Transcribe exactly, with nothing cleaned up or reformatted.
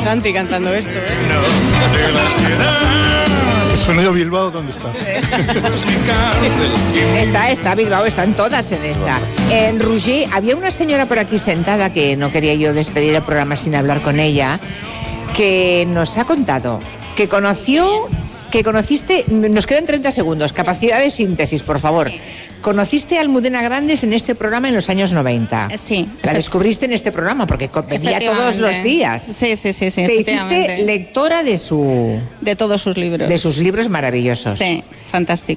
Santi cantando esto, ¿eh? ¿El sonido Bilbao dónde está? Está, está, Bilbao, están todas en esta. En Roger, había una señora por aquí sentada que no quería yo despedir el programa sin hablar con ella, que nos ha contado que conoció, que conociste, nos quedan treinta segundos, capacidad de síntesis, por favor. Sí. Conociste a Almudena Grandes en este programa en los años noventa. Sí. La descubriste en este programa porque venía todos los días. Sí, sí, sí, sí. Te hiciste lectora de su de todos sus libros. de sus libros maravillosos. Sí, fantástico.